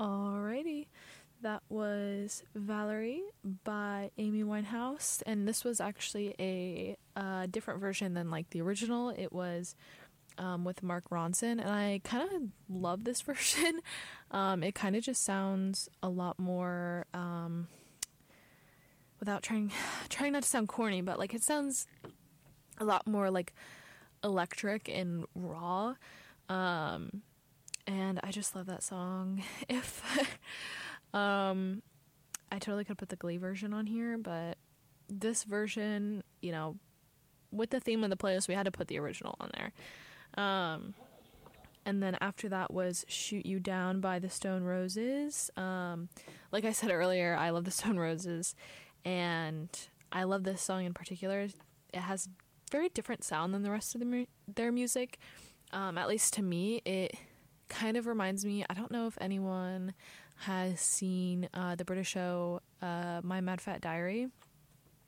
Alrighty. That was Valerie by Amy Winehouse, and this was actually a different version than like the original. It was with Mark Ronson, and I kind of love this version. It kind of just sounds a lot more, without trying not to sound corny, but like it sounds a lot more like electric and raw. And I just love that song. If I totally could put the Glee version on here, but this version, with the theme of the playlist, we had to put the original on there. And then after that was Shoot You Down by the Stone Roses. Like I said earlier, I love the Stone Roses, and I love this song in particular. It has very different sound than the rest of their music. At least to me, it kind of reminds me, I don't know if anyone has seen the British show My Mad Fat Diary.